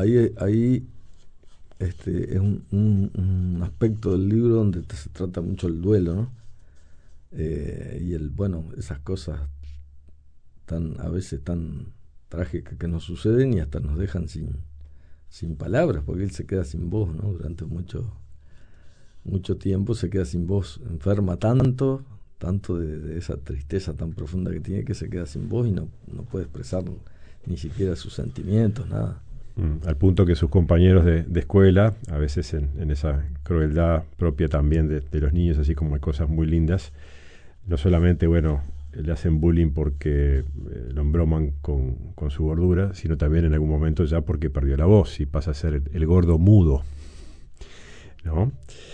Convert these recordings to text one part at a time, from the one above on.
ahí es un aspecto del libro donde se trata mucho el duelo, ¿no? Y esas cosas a veces tan trágicas que nos suceden y hasta nos dejan sin palabras, porque él se queda sin voz, ¿no? Durante mucho tiempo se queda sin voz, enferma tanto de esa tristeza tan profunda que tiene, que se queda sin voz y no puede expresar ni siquiera sus sentimientos, nada. Al punto que sus compañeros de escuela, a veces en esa crueldad propia también de los niños, así como hay cosas muy lindas, no solamente, le hacen bullying porque lo embroman con su gordura, sino también en algún momento ya porque perdió la voz y pasa a ser el gordo mudo, ¿no?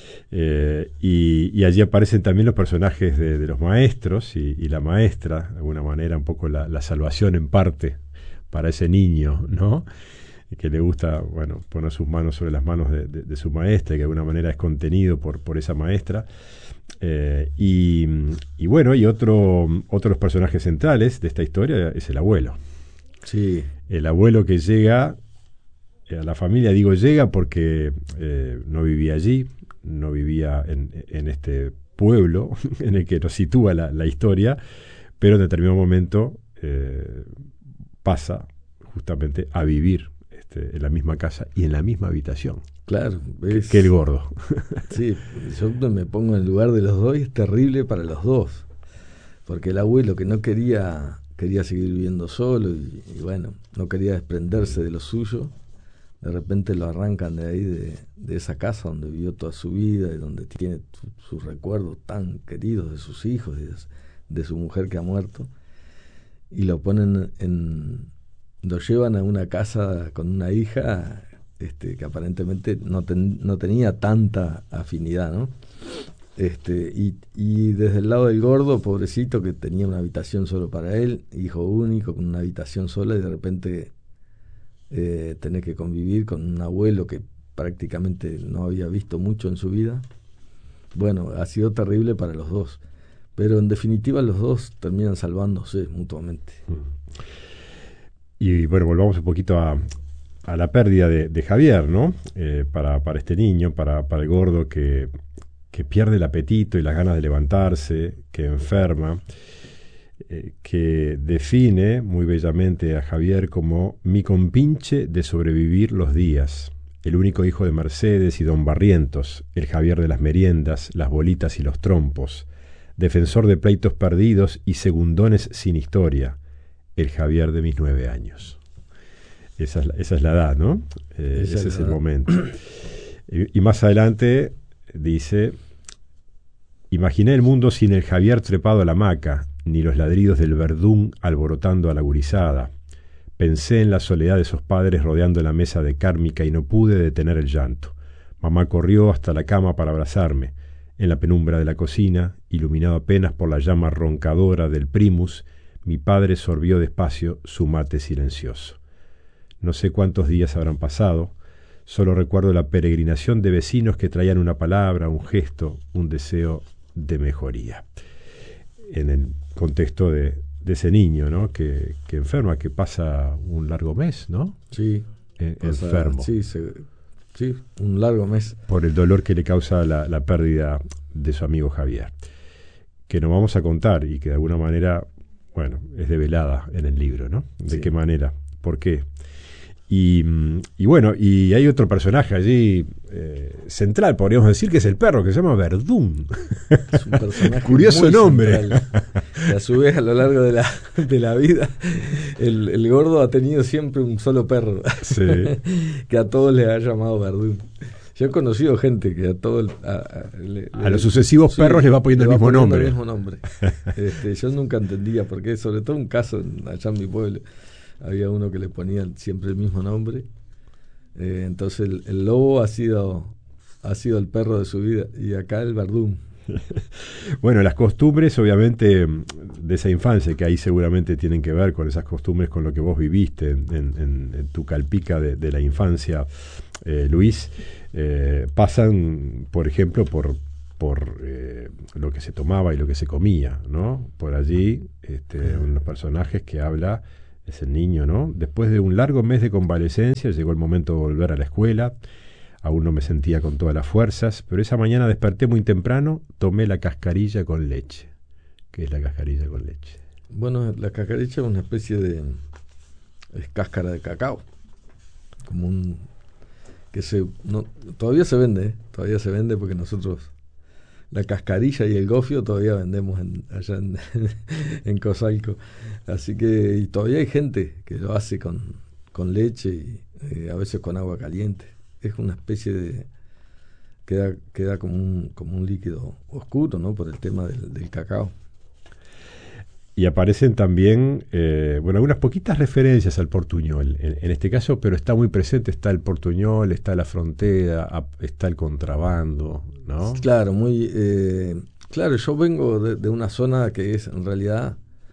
Y allí aparecen también los personajes de los maestros y la maestra, de alguna manera un poco la salvación en parte para ese niño, ¿no? Que le gusta, poner sus manos sobre las manos de su maestra, y que de alguna manera es contenido por esa maestra. Y otro de los personajes centrales de esta historia es el abuelo. Sí. El abuelo que llega a la familia, digo llega porque no vivía allí, no vivía en este pueblo en el que nos sitúa la historia, pero en determinado momento pasa justamente a vivir en la misma casa y en la misma habitación. Claro, que el gordo. Sí, yo me pongo en el lugar de los dos y es terrible para los dos, porque el abuelo, que no quería seguir viviendo solo y no quería desprenderse de lo suyo, de repente lo arrancan de ahí, de esa casa donde vivió toda su vida y donde tiene sus recuerdos tan queridos de sus hijos y de su mujer que ha muerto, y lo llevan a una casa con una hija que aparentemente no tenía tanta afinidad, ¿no? Y desde el lado del gordo, pobrecito, que tenía una habitación solo para él, hijo único, con una habitación sola, y de repente tener que convivir con un abuelo que prácticamente no había visto mucho en su vida. Ha sido terrible para los dos, pero en definitiva los dos terminan salvándose mutuamente. Y volvamos un poquito a la pérdida de Javier, ¿no? Para este niño, para el gordo que pierde el apetito y las ganas de levantarse, que enferma, que define muy bellamente a Javier como mi compinche de sobrevivir los días, el único hijo de Mercedes y don Barrientos, el Javier de las meriendas, las bolitas y los trompos, defensor de pleitos perdidos y segundones sin historia, el Javier de mis 9 años. Esa es la edad, ¿no? Ese es el momento. Y más adelante dice: imaginé el mundo sin el Javier trepado a la hamaca, ni los ladridos del verdún alborotando a la gurizada. Pensé en la soledad de esos padres rodeando la mesa de cármica y no pude detener el llanto. Mamá corrió hasta la cama para abrazarme. En la penumbra de la cocina, iluminado apenas por la llama roncadora del primus, mi padre sorbió despacio su mate silencioso. No sé cuántos días habrán pasado, solo recuerdo la peregrinación de vecinos que traían una palabra, un gesto, un deseo de mejoría. En el contexto de ese niño, ¿no? que enferma, que pasa un largo mes, ¿no? Sí. Enfermo. Sí, un largo mes. Por el dolor que le causa la pérdida de su amigo Javier. Que nos vamos a contar y que de alguna manera, es develada en el libro, ¿no? ¿De qué manera? ¿Por qué? Y hay otro personaje allí central, podríamos decir, que es el perro, que se llama Verdún. Es un personaje curioso nombre. Y a su vez, a lo largo de la vida, el gordo ha tenido siempre un solo perro, sí. Que a todos les ha llamado Verdún. Yo he conocido gente que a todos a los sucesivos perros les va poniendo el mismo nombre. Yo nunca entendía por qué, sobre todo un caso allá en mi pueblo. Había uno que le ponía siempre el mismo nombre. Entonces el lobo ha sido el perro de su vida, y acá el Verdún. Las costumbres, obviamente, de esa infancia, que ahí seguramente tienen que ver con esas costumbres, con lo que vos viviste en tu calpica de la infancia, Luis, pasan, por ejemplo, por lo que se tomaba y lo que se comía, ¿no? Por allí, unos personajes que habla es el niño, ¿no? Después de un largo mes de convalecencia, llegó el momento de volver a la escuela. Aún no me sentía con todas las fuerzas, pero esa mañana desperté muy temprano, tomé la cascarilla con leche. ¿Qué es la cascarilla con leche? Bueno, la cascarilla es una especie de es cáscara de cacao, como un que todavía se vende, todavía se vende porque nosotros la cascarilla y el gofio todavía vendemos allá en Cosalco, así que y todavía hay gente que lo hace con leche y a veces con agua caliente. Es una especie de queda como un líquido oscuro, ¿no? Por el tema del cacao. Y aparecen también, algunas poquitas referencias al portuñol, en este caso, pero está muy presente, está el portuñol, está la frontera, está el contrabando, ¿no? Claro, claro, yo vengo de una zona que es, en realidad,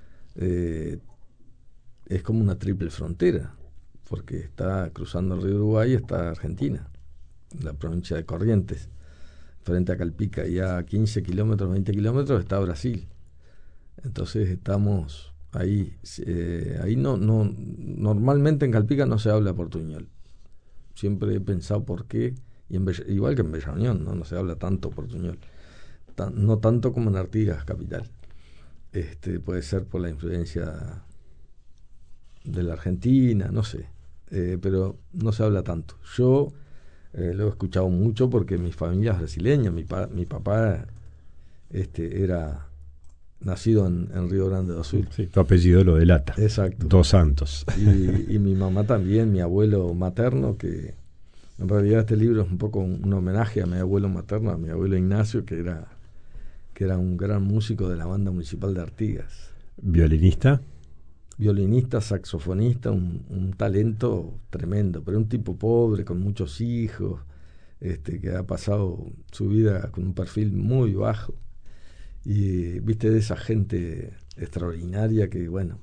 es como una triple frontera, porque está cruzando el río Uruguay y está Argentina, la provincia de Corrientes, frente a Calpica, y a 15 kilómetros, 20 kilómetros está Brasil. Entonces estamos ahí. Ahí normalmente en Calpica no se habla portuñol. Siempre he pensado por qué, y igual que en Bella Unión, no se habla tanto portuñol. No tanto como en Artigas, capital. Puede ser por la influencia de la Argentina, no sé. Pero no se habla tanto. Yo lo he escuchado mucho porque mi familia es brasileña. Mi papá era nacido en Río Grande do Sul. Sí, tu apellido lo delata. Exacto. Dos Santos. Y mi mamá también, mi abuelo materno, que en realidad este libro es un poco un homenaje a mi abuelo materno, a mi abuelo Ignacio, que era un gran músico de la banda municipal de Artigas. ¿Violinista? Violinista, saxofonista, un talento tremendo, pero un tipo pobre, con muchos hijos, que ha pasado su vida con un perfil muy bajo. Y viste, de esa gente extraordinaria que, bueno,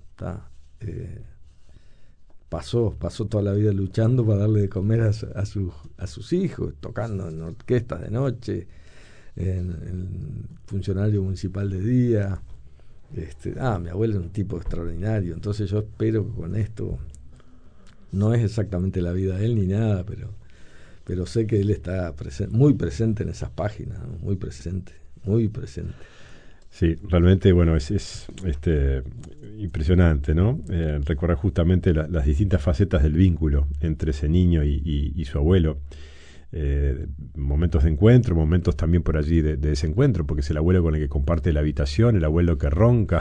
pasó toda la vida luchando para darle de comer a sus hijos, tocando en orquestas de noche, en funcionario municipal de día. Mi abuelo es un tipo extraordinario, entonces yo espero que con esto, no es exactamente la vida de él ni nada, pero sé que él está muy presente en esas páginas, ¿no? Muy presente. Sí, realmente, bueno, es impresionante, ¿no? Recorrer justamente las distintas facetas del vínculo entre ese niño y su abuelo. Momentos de encuentro, momentos también por allí de desencuentro, porque es el abuelo con el que comparte la habitación, el abuelo que ronca.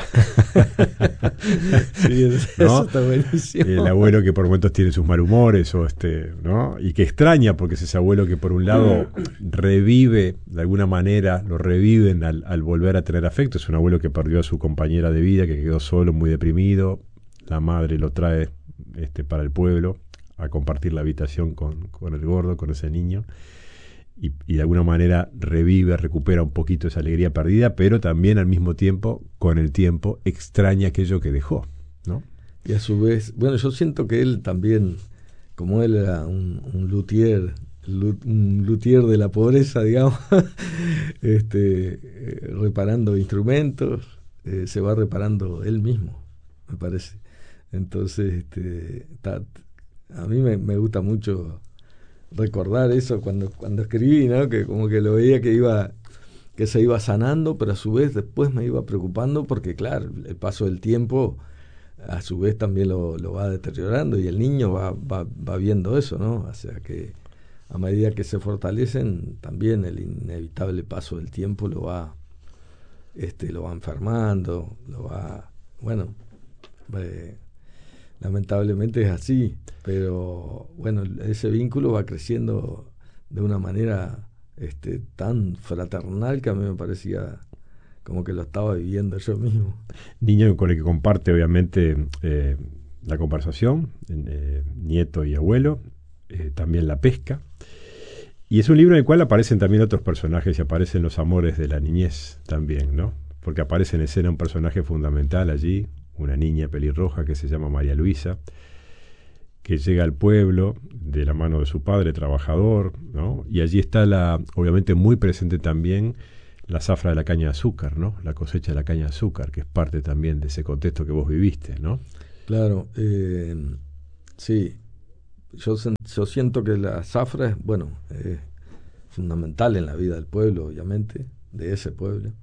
Sí, eso está buenísimo. El abuelo que por momentos tiene sus malhumores, ¿no? Y que extraña, porque es ese abuelo que por un lado revive, de alguna manera, lo reviven al volver a tener afecto. Es un abuelo que perdió a su compañera de vida, que quedó solo, muy deprimido. La madre lo trae para el pueblo a compartir la habitación con el gordo, con ese niño, y de alguna manera recupera un poquito esa alegría perdida, pero también al mismo tiempo, con el tiempo, extraña aquello que dejó, ¿no? Y a su vez, bueno, yo siento que él también, como él era un luthier de la pobreza, digamos, reparando instrumentos, se va reparando él mismo, me parece. Entonces, a mí me gusta mucho recordar eso cuando escribí, ¿no? Que como que lo veía que se iba sanando, pero a su vez después me iba preocupando porque, claro, el paso del tiempo a su vez también lo va deteriorando, y el niño va viendo eso, ¿no? O sea que a medida que se fortalecen, también el inevitable paso del tiempo lo va enfermando, bueno, lamentablemente es así, pero bueno, ese vínculo va creciendo de una manera tan fraternal que a mí me parecía como que lo estaba viviendo yo mismo. Niño con el que comparte obviamente la conversación, nieto y abuelo, también la pesca, y es un libro en el cual aparecen también otros personajes y aparecen los amores de la niñez también, ¿no? Porque aparece en escena un personaje fundamental allí, una niña pelirroja que se llama María Luisa, que llega al pueblo de la mano de su padre trabajador, ¿no? Y allí está obviamente muy presente también la zafra de la caña de azúcar, ¿no? La cosecha de la caña de azúcar, que es parte también de ese contexto que vos viviste, ¿no? Claro, sí. Yo siento que la zafra es, bueno, fundamental en la vida del pueblo, obviamente, de ese pueblo.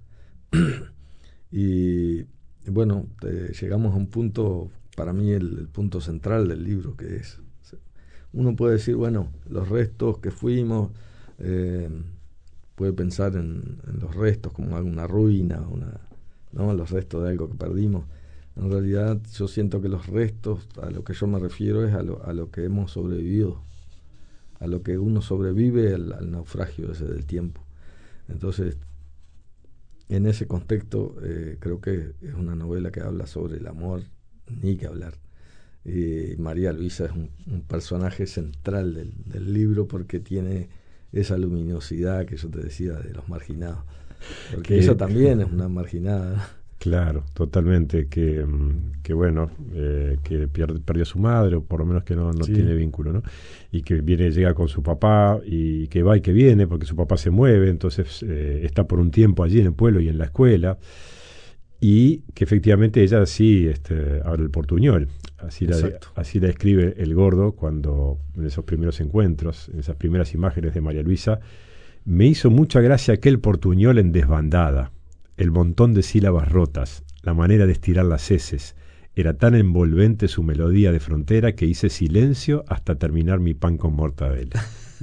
Y bueno, llegamos a un punto, para mí el punto central del libro, que es, uno puede decir, bueno, los restos que fuimos, puede pensar en los restos como alguna ruina, ¿no? Los restos de algo que perdimos. En realidad yo siento que los restos, a lo que yo me refiero, es a lo que hemos sobrevivido, a lo que uno sobrevive al naufragio ese del tiempo. Entonces, en ese contexto, creo que es una novela que habla sobre el amor, ni que hablar. Y María Luisa es un personaje central del libro, porque tiene esa luminosidad que yo te decía de los marginados. Porque ella también es una marginada. Claro, totalmente, que bueno, que perdió a su madre, o por lo menos que no sí. Tiene vínculo, ¿no? Y que llega con su papá, y que va y que viene, porque su papá se mueve, entonces está por un tiempo allí en el pueblo y en la escuela, y que efectivamente ella sí abre el portuñol, así la escribe el Gordo, cuando en esos primeros encuentros, en esas primeras imágenes de María Luisa, me hizo mucha gracia aquel portuñol en desbandada. El montón de sílabas rotas, la manera de estirar las heces. Era tan envolvente su melodía de frontera que hice silencio hasta terminar mi pan con mortadela.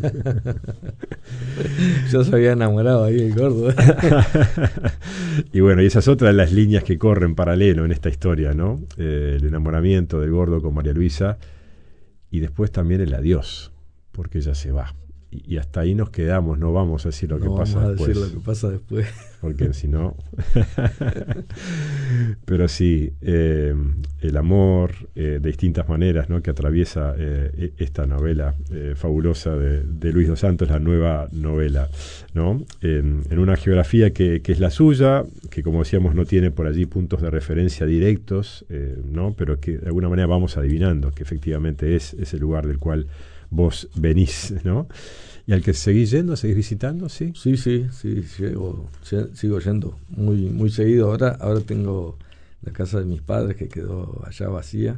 Yo se había enamorado ahí el Gordo. Y bueno, y esa es otra de las líneas que corren paralelo en esta historia, ¿no? El enamoramiento del Gordo con María Luisa, y después también el adiós, porque ella se va. Y hasta ahí nos quedamos, no vamos a decir lo que pasa después. No vamos a decir lo que pasa después. Porque si no... Pero sí, el amor de distintas maneras, ¿no? Que atraviesa esta novela fabulosa de Luis dos Santos, la nueva novela, ¿no? En una geografía que es la suya, que como decíamos no tiene por allí puntos de referencia directos, ¿no? Pero que de alguna manera vamos adivinando que efectivamente es ese lugar del cual vos venís, ¿no? ¿Y al que seguís yendo, seguís visitando? Sí, sigo yendo muy seguido. Ahora tengo la casa de mis padres que quedó allá vacía,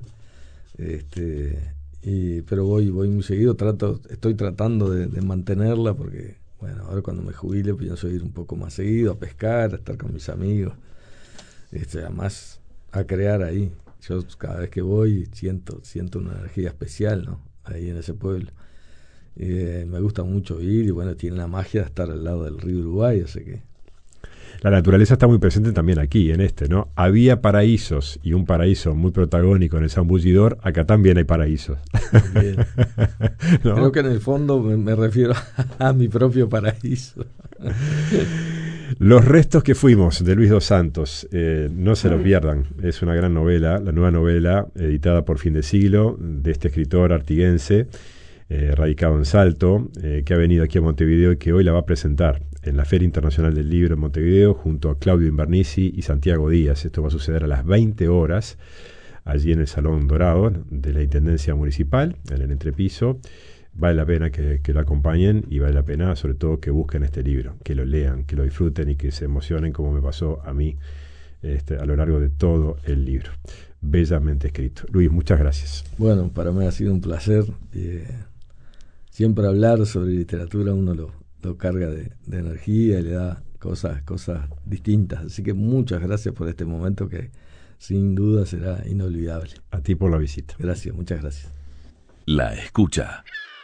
pero voy muy seguido. Estoy tratando de mantenerla, porque bueno, ahora cuando me jubile pienso ir un poco más seguido a pescar, a estar con mis amigos, además a crear ahí. Yo cada vez que voy siento una energía especial, ¿no? Ahí en ese pueblo. Me gusta mucho ir, y bueno, tiene la magia de estar al lado del río Uruguay, así que... La naturaleza está muy presente también aquí, ¿no? Había paraísos, y un paraíso muy protagónico en el Zambullidor. Acá también hay paraísos. ¿No? Creo que en el fondo me refiero a mi propio paraíso. Los restos que fuimos, de Luis dos Santos, no se lo pierdan. Es una gran novela, la nueva novela editada por Fin de Siglo, de este escritor artiguense, radicado en Salto, que ha venido aquí a Montevideo y que hoy la va a presentar en la Feria Internacional del Libro en Montevideo, junto a Claudio Invernizzi y Santiago Díaz. Esto va a suceder a las 20 horas, allí en el Salón Dorado de la Intendencia Municipal, en el entrepiso. Vale la pena que lo acompañen, y vale la pena sobre todo que busquen este libro, que lo lean, que lo disfruten y que se emocionen, como me pasó a mí a lo largo de todo el libro. Bellamente escrito. Luis, muchas gracias. Bueno, para mí ha sido un placer. Siempre hablar sobre literatura uno lo carga de energía y le da cosas distintas. Así que muchas gracias por este momento, que sin duda será inolvidable. A ti por la visita. Gracias, muchas gracias. La escucha.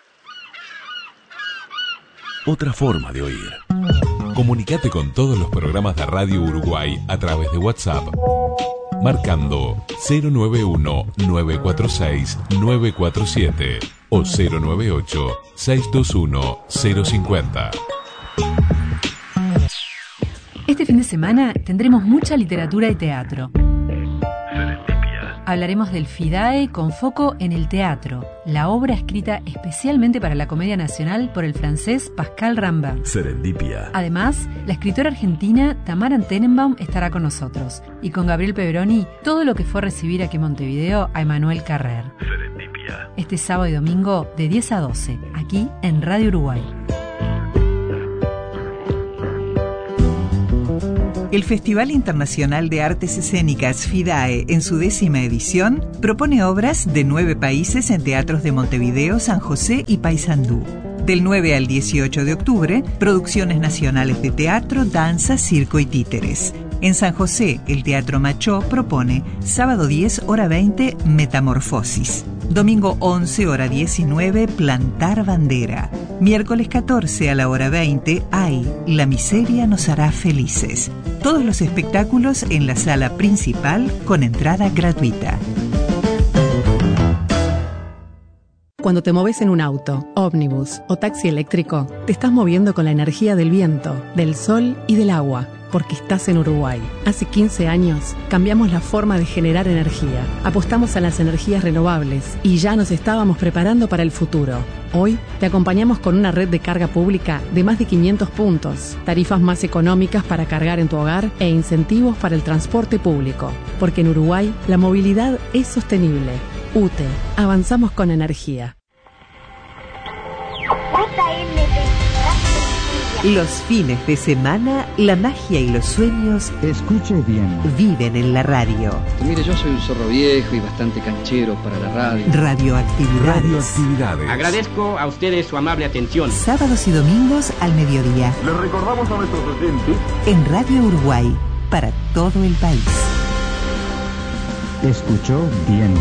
Otra forma de oír. Comunicate con todos los programas de Radio Uruguay a través de WhatsApp, marcando 091-946-947 o 098-621-050. Este fin de semana tendremos mucha literatura y teatro. Hablaremos del FIDAE con foco en el teatro, la obra escrita especialmente para la Comedia Nacional por el francés Pascal Rambert. Serendipia. Además, la escritora argentina Tamara Tenenbaum estará con nosotros, y con Gabriel Peveroni, todo lo que fue recibir aquí en Montevideo a Emanuel Carrer. Serendipia. Este sábado y domingo de 10 a 12, aquí en Radio Uruguay. El Festival Internacional de Artes Escénicas FIDAE, en su 10ª edición, propone obras de 9 países en teatros de Montevideo, San José y Paysandú. Del 9 al 18 de octubre, producciones nacionales de teatro, danza, circo y títeres. En San José, el Teatro Machó propone sábado 10, hora 20, Metamorfosis. Domingo 11, hora 19, Plantar Bandera. Miércoles 14 a la hora 20, Ay, la miseria nos hará felices. Todos los espectáculos en la sala principal con entrada gratuita. Cuando te moves en un auto, ómnibus o taxi eléctrico, te estás moviendo con la energía del viento, del sol y del agua, porque estás en Uruguay. Hace 15 años cambiamos la forma de generar energía, apostamos a las energías renovables y ya nos estábamos preparando para el futuro. Hoy te acompañamos con una red de carga pública de más de 500 puntos, tarifas más económicas para cargar en tu hogar e incentivos para el transporte público, porque en Uruguay la movilidad es sostenible. UTE, avanzamos con energía. Los fines de semana, la magia y los sueños, escuche bien, viven en la radio. Mire, yo soy un zorro viejo y bastante canchero para la radio. Radioactividades. Agradezco a ustedes su amable atención. Sábados y domingos al mediodía. Les recordamos a nuestros oyentes en Radio Uruguay, para todo el país. Escuchó bien.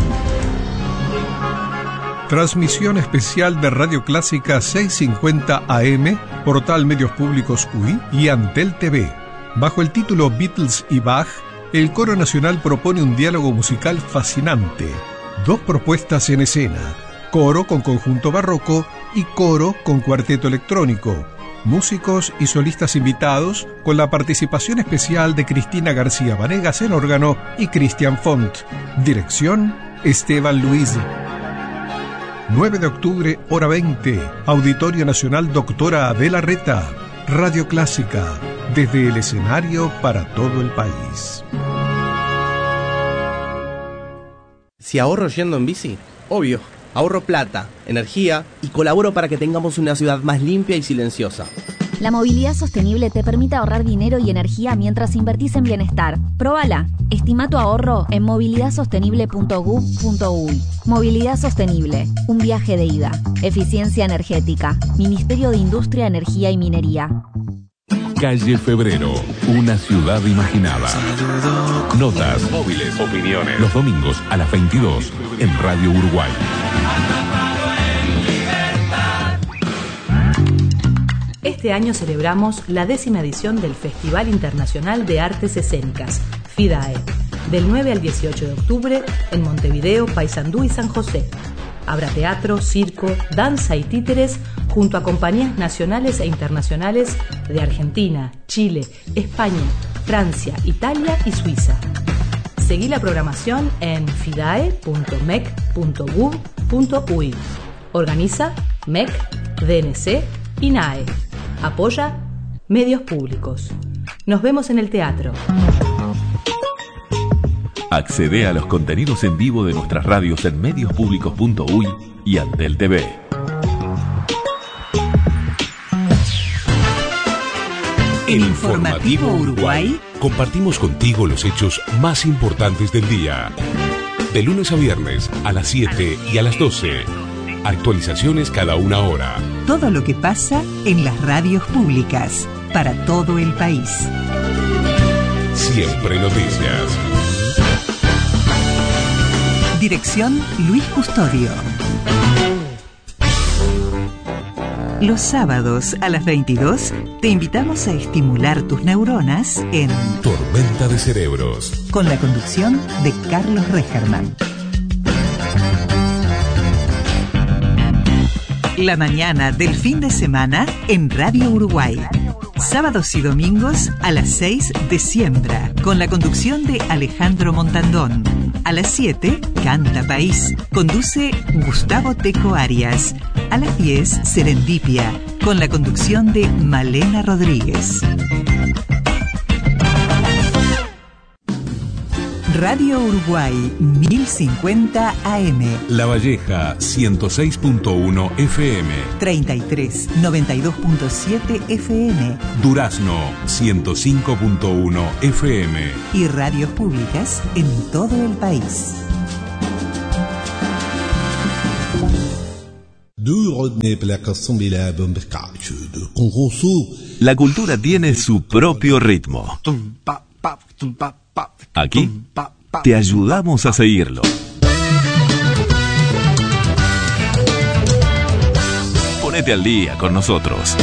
Transmisión especial de Radio Clásica 650 AM, Portal Medios Públicos UI y Antel TV. Bajo el título Beatles y Bach, el Coro Nacional propone un diálogo musical fascinante. 2 propuestas en escena: coro con conjunto barroco y coro con cuarteto electrónico. Músicos y solistas invitados, con la participación especial de Cristina García Vanegas en órgano y Cristian Font. Dirección: Esteban Luis. 9 de octubre, hora 20, Auditorio Nacional Doctora Adela Reta. Radio Clásica, desde el escenario para todo el país. Si ahorro yendo en bici, obvio, ahorro plata, energía y colaboro para que tengamos una ciudad más limpia y silenciosa. La movilidad sostenible te permite ahorrar dinero y energía mientras invertís en bienestar. Próbala. Estima tu ahorro en movilidadsostenible.gov.uy. Movilidad sostenible. Un viaje de ida. Eficiencia energética. Ministerio de Industria, Energía y Minería. Calle Febrero, una ciudad imaginada. Notas, móviles, opiniones. Los domingos a las 22 en Radio Uruguay. Este año celebramos la 10ª edición del Festival Internacional de Artes Escénicas, FIDAE, del 9 al 18 de octubre en Montevideo, Paysandú y San José. Habrá teatro, circo, danza y títeres junto a compañías nacionales e internacionales de Argentina, Chile, España, Francia, Italia y Suiza. Seguí la programación en fidae.mec.gov.uy. Organiza MEC, DNC y NAE. Apoya Medios Públicos. Nos vemos en el teatro. Accede a los contenidos en vivo de nuestras radios en mediospublicos.uy y Antel TV. En Informativo Uruguay compartimos contigo los hechos más importantes del día. De lunes a viernes a las 7 y a las 12. Actualizaciones cada 1 hora. Todo lo que pasa en las radios públicas para todo el país. Siempre noticias. Dirección Luis Custodio. Los sábados a las 22 te invitamos a estimular tus neuronas en Tormenta de Cerebros, con la conducción de Carlos Regerman. La mañana del fin de semana en Radio Uruguay. Sábados y domingos a las 6 de Siembra, con la conducción de Alejandro Montandón. A las 7, Canta País. Conduce Gustavo Teco Arias. A las 10, Serendipia, con la conducción de Malena Rodríguez. Radio Uruguay 1050 AM. La Valleja 106.1 FM. 33 92.7 FM. Durazno 105.1 FM. Y radios públicas en todo el país. La cultura tiene su propio ritmo. Aquí te ayudamos a seguirlo. Ponete al día con nosotros.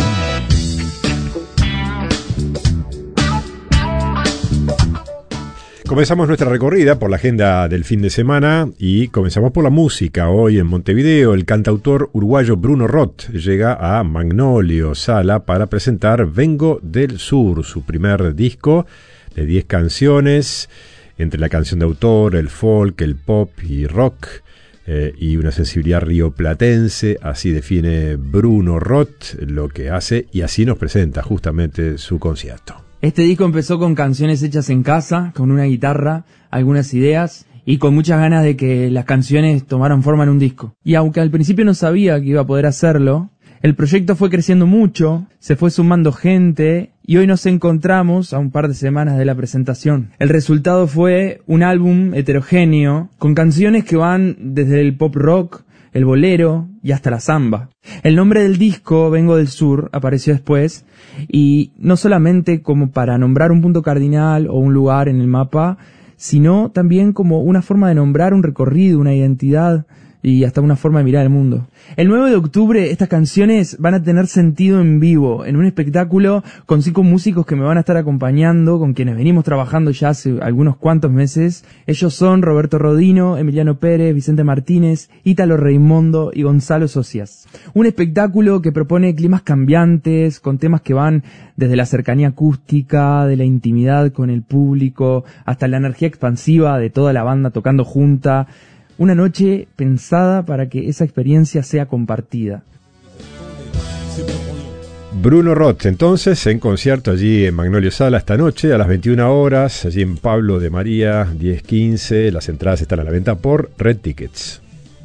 Comenzamos nuestra recorrida por la agenda del fin de semana y comenzamos por la música. Hoy en Montevideo el cantautor uruguayo Bruno Roth llega a Magnolio Sala para presentar Vengo del Sur, su primer disco de 10 canciones, entre la canción de autor, el folk, el pop y rock, y una sensibilidad rioplatense. Así define Bruno Roth lo que hace y así nos presenta justamente su concierto. Este disco empezó con canciones hechas en casa, con una guitarra, algunas ideas y con muchas ganas de que las canciones tomaran forma en un disco. Y aunque al principio no sabía que iba a poder hacerlo, el proyecto fue creciendo mucho, se fue sumando gente y hoy nos encontramos a un par de semanas de la presentación. El resultado fue un álbum heterogéneo con canciones que van desde el pop rock, el bolero y hasta la samba. El nombre del disco, Vengo del Sur, apareció después y no solamente como para nombrar un punto cardinal o un lugar en el mapa, sino también como una forma de nombrar un recorrido, una identidad y hasta una forma de mirar el mundo. El 9 de octubre estas canciones van a tener sentido en vivo, en un espectáculo con 5 músicos que me van a estar acompañando, con quienes venimos trabajando ya hace algunos cuantos meses. Ellos son Roberto Rodino, Emiliano Pérez, Vicente Martínez, Ítalo Reimondo y Gonzalo Socias. Un espectáculo que propone climas cambiantes, con temas que van desde la cercanía acústica, de la intimidad con el público, hasta la energía expansiva de toda la banda tocando junta. Una noche pensada para que esa experiencia sea compartida. Bruno Roth, entonces, en concierto allí en Magnolio Sala esta noche a las 21 horas, allí en Pablo de María 1015. Las entradas están a la venta por Red Tickets.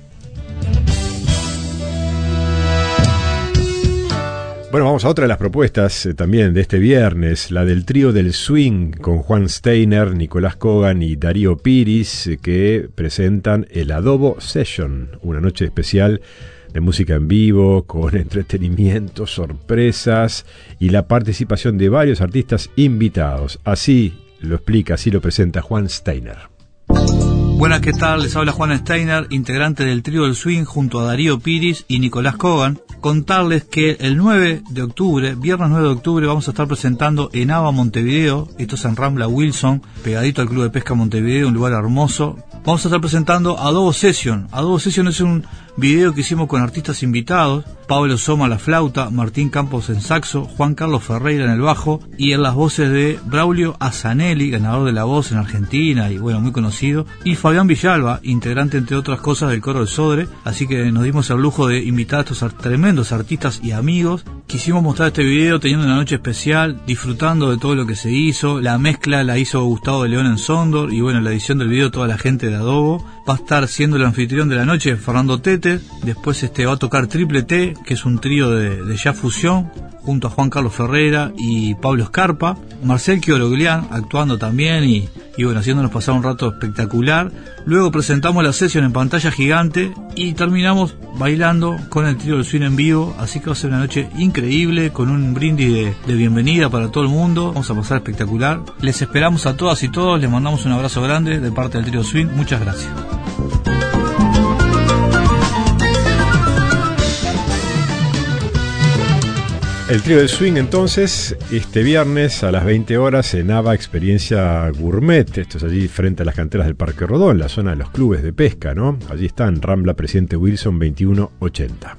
Bueno, vamos a otra de las propuestas también de este viernes, la del trío del swing con Juan Steiner, Nicolás Kogan y Darío Piris, que presentan el Adobo Session, una noche especial de música en vivo, con entretenimiento, sorpresas y la participación de varios artistas invitados. Así lo explica, así lo presenta Juan Steiner. Buenas, ¿qué tal? Les habla Juan Steiner, integrante del trío del swing junto a Darío Piris y Nicolás Kogan. Contarles que el 9 de octubre, viernes 9 de octubre, vamos a estar presentando en Ava Montevideo, esto es en Rambla Wilson, pegadito al Club de Pesca Montevideo, un lugar hermoso. Vamos a estar presentando Adobo Session. Adobo Session es un video que hicimos con artistas invitados, Pablo Soma a la flauta, Martín Campos en saxo, Juan Carlos Ferreira en el bajo y en las voces de Braulio Azanelli, ganador de La Voz en Argentina y bueno, muy conocido, y Fabián Villalba, integrante entre otras cosas del coro del Sodre. Así que nos dimos el lujo de invitar a estos tremendos artistas y amigos. Quisimos mostrar este video teniendo una noche especial, disfrutando de todo lo que se hizo. La mezcla la hizo Gustavo de León en Sondor y bueno, la edición del video toda la gente de Adobo. Va a estar siendo el anfitrión de la noche Fernando Tete. Después va a tocar Triple T, que es un trío de jazz fusión, junto a Juan Carlos Ferreira y Pablo Escarpa. Marcel Quioroglián actuando también y bueno, haciéndonos pasar un rato espectacular. Luego presentamos la sesión en pantalla gigante y terminamos bailando con el trío del swing en vivo. Así que va a ser una noche increíble, con un brindis de bienvenida para todo el mundo. Vamos a pasar espectacular. Les esperamos a todas y todos, les mandamos un abrazo grande de parte del trío del swing. Muchas gracias. El trío del swing entonces, este viernes a las 20 horas en Ava Experiencia Gourmet. Esto es allí frente a las canteras del Parque Rodón, la zona de los clubes de pesca, ¿no? Allí está en Rambla Presidente Wilson 2180.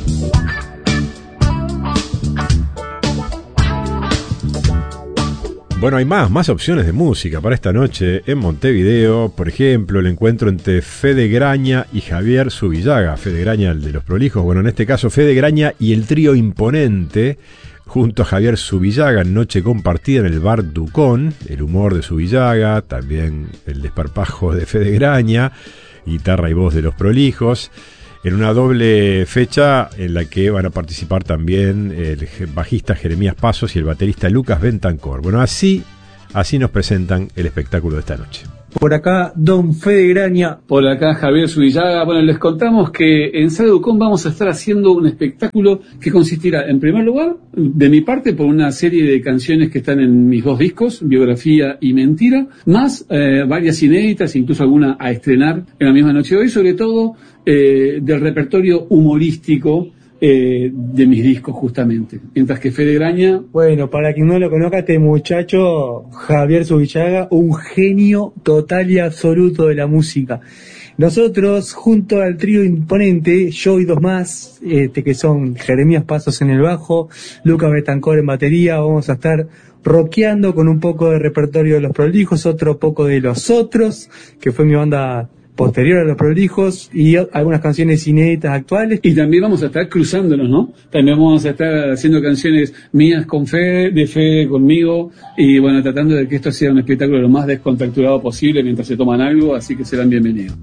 Bueno, hay más opciones de música para esta noche en Montevideo. Por ejemplo, el encuentro entre Fede Graña y Javier Zubillaga. Fede Graña, el de los prolijos. Bueno, en este caso, Fede Graña y el trío Imponente, junto a Javier Zubillaga, noche compartida en el bar Ducón, el humor de Zubillaga, también el desparpajo de Fede Graña, guitarra y voz de Los Prolijos, en una doble fecha en la que van a participar también el bajista Jeremías Pasos y el baterista Lucas Bentancor. Bueno, así nos presentan el espectáculo de esta noche. Por acá, don Fede Graña. Por acá, Javier Zubillaga. Bueno, les contamos que en Sala Ducón vamos a estar haciendo un espectáculo que consistirá, en primer lugar, de mi parte, por una serie de canciones que están en mis 2 discos, Biografía y Mentira, más varias inéditas, incluso alguna a estrenar en la misma noche de hoy, sobre todo del repertorio humorístico de mis discos, justamente. Mientras que Fede Graña... Bueno, para quien no lo conozca, este muchacho, Javier Zubillaga, un genio total y absoluto de la música. Nosotros, junto al trío imponente, yo y 2 más, que son Jeremías Pasos en el bajo, Lucas Betancor en batería, vamos a estar rockeando con un poco de repertorio de Los Prolijos, otro poco de Los Otros, que fue mi banda posterior a Los Prolijos, y algunas canciones inéditas actuales. Y también vamos a estar cruzándonos, ¿no? También vamos a estar haciendo canciones mías con Fede, de Fede conmigo, y bueno, tratando de que esto sea un espectáculo lo más descontracturado posible mientras se toman algo, así que serán bienvenidos.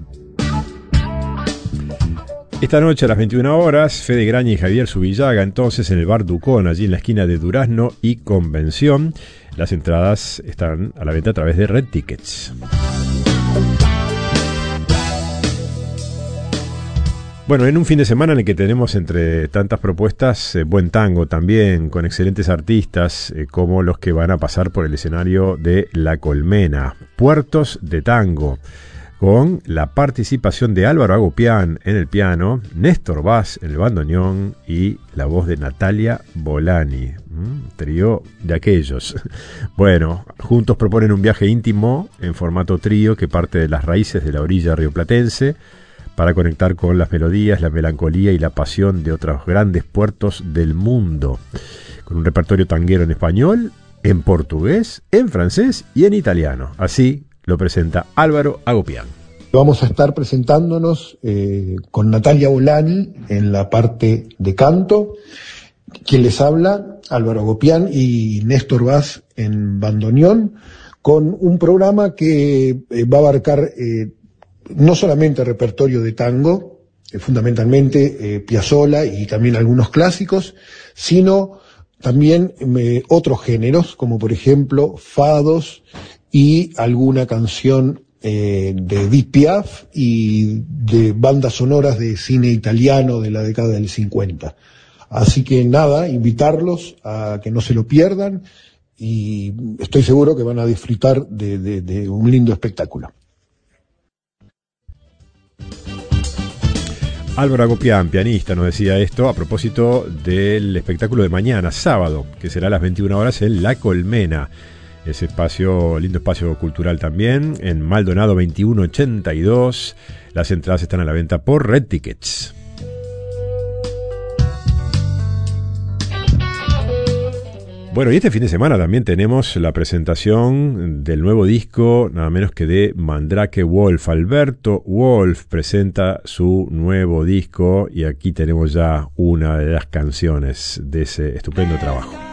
Esta noche a las 21 horas, Fede Graña y Javier Zubillaga, entonces en el bar Ducón, allí en la esquina de Durazno y Convención. Las entradas están a la venta a través de Red Tickets. Bueno, en un fin de semana en el que tenemos entre tantas propuestas buen tango también, con excelentes artistas como los que van a pasar por el escenario de La Colmena, Puertos de Tango, con la participación de Álvaro Agopián en el piano, Néstor Vaz en el bandoneón y la voz de Natalia Bolani, trío de aquellos. Bueno, juntos proponen un viaje íntimo en formato trío que parte de las raíces de la orilla rioplatense, para conectar con las melodías, la melancolía y la pasión de otros grandes puertos del mundo, con un repertorio tanguero en español, en portugués, en francés y en italiano. Así lo presenta Álvaro Agopián. Vamos a estar presentándonos con Natalia Bolani en la parte de canto, quien les habla, Álvaro Agopián, y Néstor Vaz en bandoneón, con un programa que va a abarcar no solamente repertorio de tango, fundamentalmente Piazzolla y también algunos clásicos, sino también otros géneros, como por ejemplo fados y alguna canción de Edith Piaf y de bandas sonoras de cine italiano de la década del 50. Así que nada, invitarlos a que no se lo pierdan y estoy seguro que van a disfrutar de un lindo espectáculo. Álvaro Agopián, pianista, nos decía esto a propósito del espectáculo de mañana, sábado, que será a las 21 horas en La Colmena. Ese espacio, lindo espacio cultural también, en Maldonado 2182. Las entradas están a la venta por Red Tickets. Bueno, y este fin de semana también tenemos la presentación del nuevo disco, nada menos que de Mandrake Wolf. Alberto Wolf presenta su nuevo disco y aquí tenemos ya una de las canciones de ese estupendo trabajo.